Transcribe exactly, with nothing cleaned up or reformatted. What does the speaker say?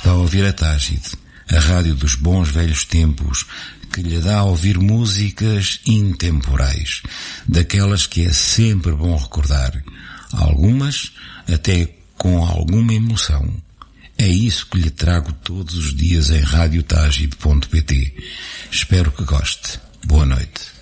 Está a ouvir a Tágide, a rádio dos bons velhos tempos, que lhe dá a ouvir músicas intemporais, daquelas que é sempre bom recordar, algumas até com alguma emoção. É isso que lhe trago todos os dias em rádio tágide ponto pt. Espero que goste. Boa noite.